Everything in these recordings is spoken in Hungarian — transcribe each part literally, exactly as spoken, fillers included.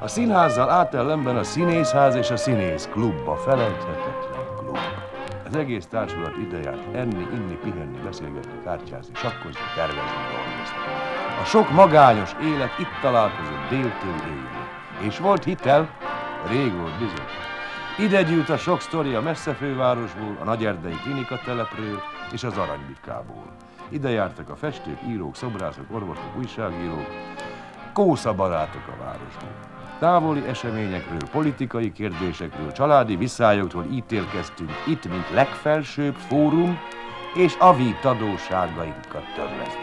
A színházzal átellenben a színészház és a színész klubba felejthetetlen klub. Az egész társulat ide járt enni, inni, pihenni, beszélgetni, kártyázni, sakkozni, tervezni, dolgozni. A sok magányos élet itt találkozott déltől éjjel. És volt hitel, rég volt bizony. Ide gyűlt a sok sztori a messze fővárosból, a nagyerdei klinikatelepről és az Aranybikából. Ide jártak a festők, írók, szobrászok, orvosok, újságírók, kósza barátok a városból. Távoli eseményekről, politikai kérdésekről, családi visszályokról ítélkeztünk itt, mint legfelsőbb fórum, és avi adósságainkat törlezni.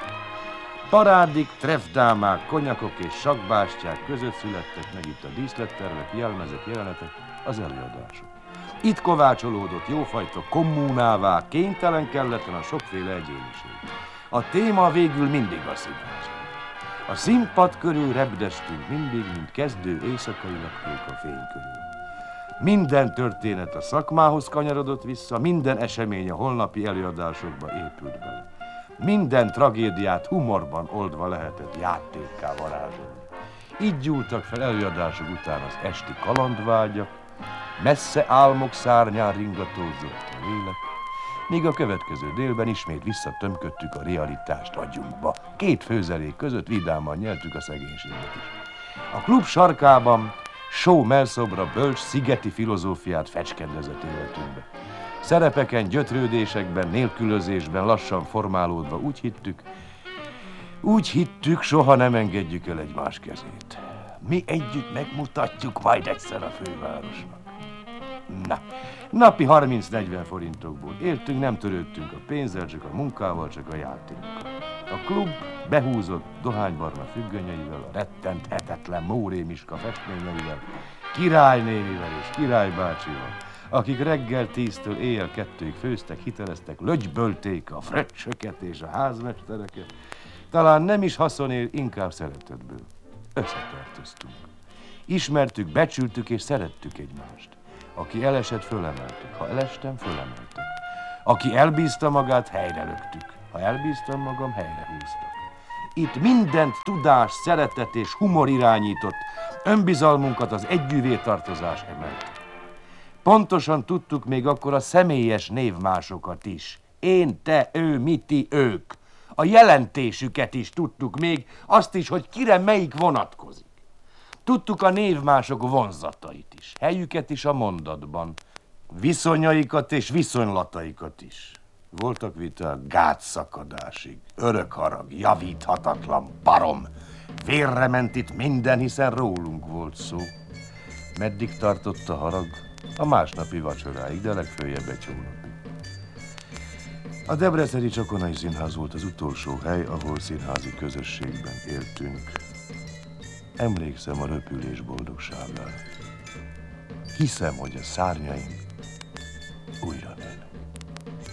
Parádik, treffdámák, konyakok és sakkbástyák között születtek meg itt a díszlettervek, jelmezek, jelenetek, az előadások. Itt kovácsolódott jófajta kommunává, kénytelen kelletlen a sokféle egyéniség. A téma végül mindig a színház. A színpad körül repdestünk mindig, mint kezdő éjszakai lepkék a fény körül. Minden történet a szakmához kanyarodott vissza, minden esemény a holnapi előadásokba épült bele. Minden tragédiát humorban oldva lehetett játékká varázsolni. Így gyúltak fel előadások után az esti kalandvágyak, messze álmok szárnyán ringatózott a lélek, míg a következő délben ismét visszatömködtük a realitást agyunkba. Két főzelék között vidáman nyeltük a szegénységet is. A klub sarkában só melszobra bölcs szigeti filozófiát fecskendezett életünkbe. Szerepeken, gyötrődésekben, nélkülözésben lassan formálódva úgy hittük, úgy hittük, soha nem engedjük el egymás kezét. Mi együtt megmutatjuk majd egyszer a fővárosnak. Na, napi harminc-negyven forintokból éltünk, nem törődtünk a pénzzel, csak a munkával, csak a játékkal. A klub behúzott dohánybarna függönyeivel, a rettenthetetlen Móré Miska festményeivel, királynénivel és királybácsival, akik reggel tíztől éjjel kettőig főztek, hiteleztek, lögybölték a fröccsöket és a házmestereket. Talán nem is haszonért, inkább szeretetből. Összetartoztunk. Ismertük, becsültük és szerettük egymást. Aki elesett, fölemeltük. Ha elestem, fölemeltek. Aki elbízta magát, helyre löktük. Ha elbíztam magam, helyre húztak. Itt mindent tudás, szeretet és humor irányított, önbizalmunkat az együvétartozás emelte. Pontosan tudtuk még akkor a személyes névmásokat is. Én, te, ő, mi, ti, ők. A jelentésüket is tudtuk még, azt is, hogy kire melyik vonatkozik. Tudtuk a névmások vonzatait is, helyüket is a mondatban, viszonyaikat és viszonylataikat is. Voltak viták gátszakadásig, örök harag, javíthatatlan barom. Vérre ment itt minden, hiszen rólunk volt szó. Meddig tartott a harag? A másnapi vacsoráig, de legföljebb egy hónapig. A Debreceni Csokonai Színház volt az utolsó hely, ahol színházi közösségben éltünk. Emlékszem a röpülés boldogságára. Hiszem, hogy a szárnyaink újra